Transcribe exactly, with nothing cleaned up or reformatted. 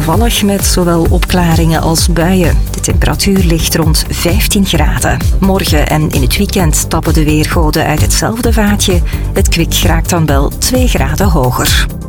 wisselvallig met zowel opklaringen als buien. De temperatuur ligt rond vijftien graden. Morgen en in het weekend tappen de weergoden uit hetzelfde vaatje. Het kwik raakt dan wel twee graden hoger.